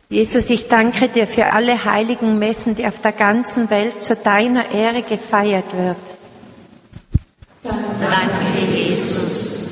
Jesus, ich danke dir für alle heiligen Messen, die auf der ganzen Welt zu deiner Ehre gefeiert wird. Danke, Jesus.